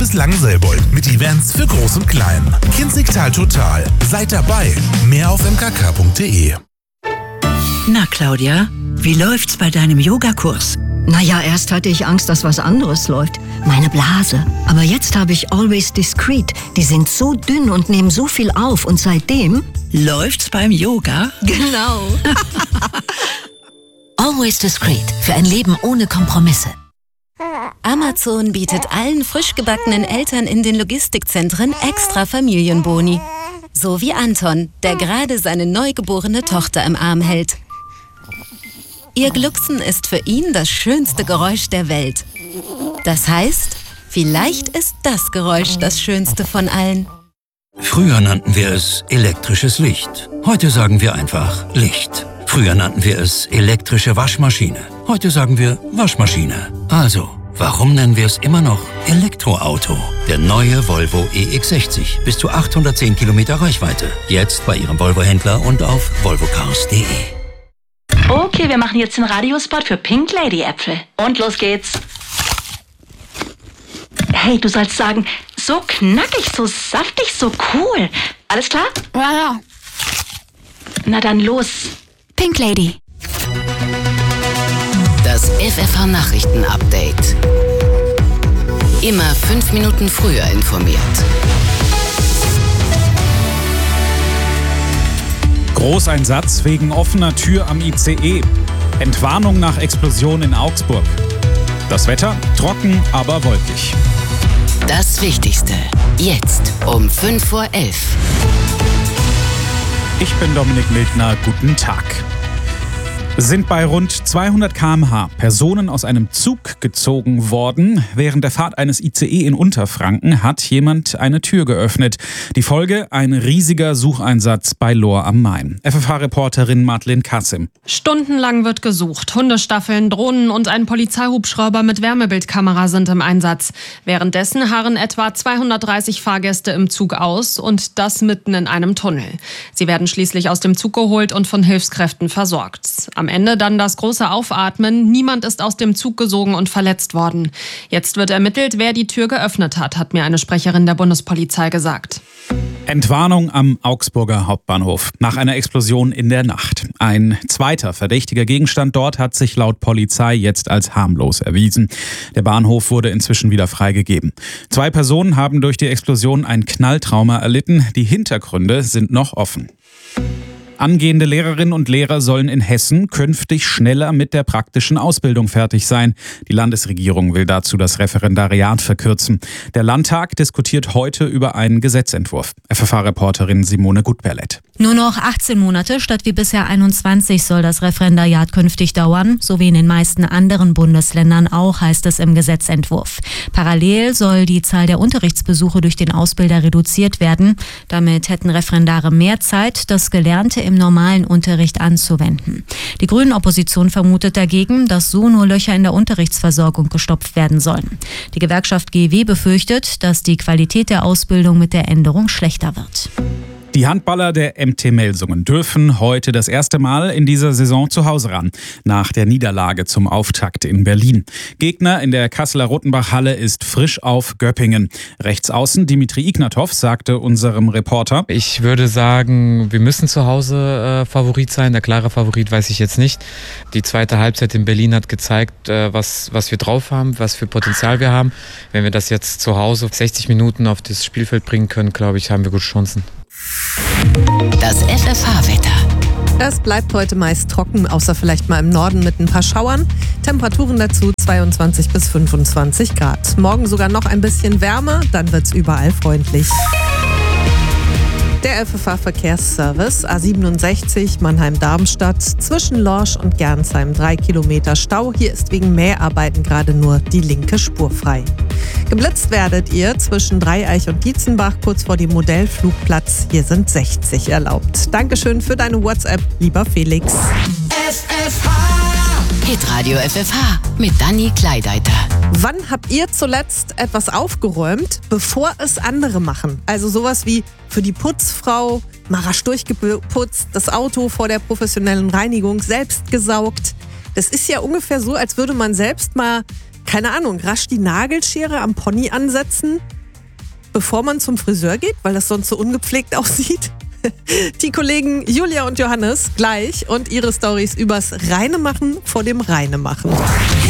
bis Langselbold mit Events für Groß und Klein. Kinzigtal Total. Seid dabei. Mehr auf mkk.de. Na Claudia, wie läuft's bei deinem Yogakurs? Naja, erst hatte ich Angst, dass was anderes läuft. Meine Blase. Aber jetzt habe ich Always Discreet. Die sind so dünn und nehmen so viel auf. Und seitdem... Läuft's beim Yoga? Genau. Always Discreet. Für ein Leben ohne Kompromisse. Amazon bietet allen frisch gebackenen Eltern in den Logistikzentren extra Familienboni. So wie Anton, der gerade seine neugeborene Tochter im Arm hält. Ihr Glucksen ist für ihn das schönste Geräusch der Welt. Das heißt, vielleicht ist das Geräusch das schönste von allen. Früher nannten wir es elektrisches Licht. Heute sagen wir einfach Licht. Früher nannten wir es elektrische Waschmaschine. Heute sagen wir Waschmaschine. Also, warum nennen wir es immer noch Elektroauto? Der neue Volvo EX60. Bis zu 810 Kilometer Reichweite. Jetzt bei Ihrem Volvo-Händler und auf volvocars.de. Okay, wir machen jetzt den Radiospot für Pink Lady Äpfel. Und los geht's. Hey, du sollst sagen, so knackig, so saftig, so cool. Alles klar? Ja. Na dann los. Pink Lady. Das FFH-Nachrichten-Update. Immer 5 Minuten früher informiert. Großeinsatz wegen offener Tür am ICE. Entwarnung nach Explosion in Augsburg. Das Wetter trocken, aber wolkig. Das Wichtigste. Jetzt um 5:11 Uhr. Ich bin Dominik Mildner. Guten Tag. Sind bei rund 200 km/h Personen aus einem Zug gezogen worden. Während der Fahrt eines ICE in Unterfranken hat jemand eine Tür geöffnet. Die Folge: ein riesiger Sucheinsatz bei Lohr am Main. FFH-Reporterin Madeleine Kassim. Stundenlang wird gesucht. Hundestaffeln, Drohnen und ein Polizeihubschrauber mit Wärmebildkamera sind im Einsatz. Währenddessen harren etwa 230 Fahrgäste im Zug aus und das mitten in einem Tunnel. Sie werden schließlich aus dem Zug geholt und von Hilfskräften versorgt. Am Ende dann das große Aufatmen. Niemand ist aus dem Zug gesogen und verletzt worden. Jetzt wird ermittelt, wer die Tür geöffnet hat mir eine Sprecherin der Bundespolizei gesagt. Entwarnung am Augsburger Hauptbahnhof nach einer Explosion in der Nacht. Ein zweiter verdächtiger Gegenstand dort hat sich laut Polizei jetzt als harmlos erwiesen. Der Bahnhof wurde inzwischen wieder freigegeben. 2 Personen haben durch die Explosion ein Knalltrauma erlitten. Die Hintergründe sind noch offen. Angehende Lehrerinnen und Lehrer sollen in Hessen künftig schneller mit der praktischen Ausbildung fertig sein. Die Landesregierung will dazu das Referendariat verkürzen. Der Landtag diskutiert heute über einen Gesetzentwurf. FFH-Reporterin Simone Gutberlet. Nur noch 18 Monate statt wie bisher 21 soll das Referendariat künftig dauern, so wie in den meisten anderen Bundesländern auch, heißt es im Gesetzentwurf. Parallel soll die Zahl der Unterrichtsbesuche durch den Ausbilder reduziert werden. Damit hätten Referendare mehr Zeit, das Gelernte im normalen Unterricht anzuwenden. Die Grünen-Opposition vermutet dagegen, dass so nur Löcher in der Unterrichtsversorgung gestopft werden sollen. Die Gewerkschaft GEW befürchtet, dass die Qualität der Ausbildung mit der Änderung schlechter wird. Die Handballer der MT Melsungen dürfen heute das erste Mal in dieser Saison zu Hause ran, nach der Niederlage zum Auftakt in Berlin. Gegner in der Kasseler Rotenbach-Halle ist frisch auf Göppingen. Rechtsaußen Dimitri Ignatov sagte unserem Reporter: Ich würde sagen, wir müssen zu Hause Favorit sein. Der klare Favorit weiß ich jetzt nicht. Die zweite Halbzeit in Berlin hat gezeigt, was wir drauf haben, was für Potenzial wir haben. Wenn wir das jetzt zu Hause 60 Minuten auf das Spielfeld bringen können, glaube ich, haben wir gute Chancen. Das FFH-Wetter. Es bleibt heute meist trocken, außer vielleicht mal im Norden mit ein paar Schauern. Temperaturen dazu 22 bis 25 Grad. Morgen sogar noch ein bisschen wärmer, dann wird's überall freundlich. Der FFH-Verkehrsservice A67 Mannheim-Darmstadt zwischen Lorsch und Gernsheim 3 Kilometer Stau. Hier ist wegen Mäharbeiten gerade nur die linke Spur frei. Geblitzt werdet ihr zwischen Dreieich und Dietzenbach kurz vor dem Modellflugplatz. Hier sind 60 erlaubt. Dankeschön für deine WhatsApp, lieber Felix. Hitradio FFH mit Dani Kleideiter. Wann habt ihr zuletzt etwas aufgeräumt, bevor es andere machen? Also sowas wie für die Putzfrau, mal rasch durchgeputzt, das Auto vor der professionellen Reinigung selbst gesaugt. Das ist ja ungefähr so, als würde man selbst mal, keine Ahnung, rasch die Nagelschere am Pony ansetzen. bevor man zum Friseur geht, weil das sonst so ungepflegt aussieht? Die Kollegen Julia und Johannes gleich und ihre Storys übers Reine machen vor dem Reine machen.